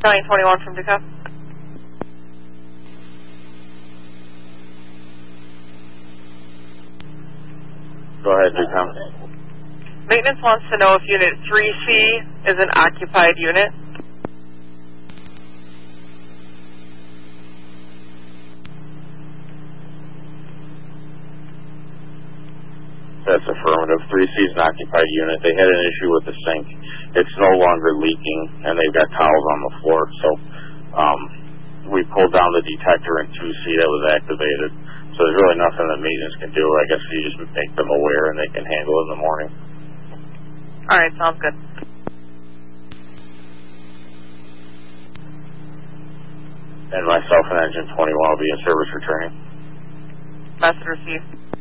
921 from DeKalb. Go ahead, DeKalb. Maintenance wants to know if Unit 3C is an occupied unit. That's affirmative. 3C is an occupied unit. They had an issue with the sink. It's no longer leaking, and they've got towels on the floor. So we pulled down the detector in 2C that was activated. So there's really nothing that maintenance can do. I guess you just make them aware, and they can handle it in the morning. All right, sounds good. And myself and Engine 21 will be in service returning. Message received.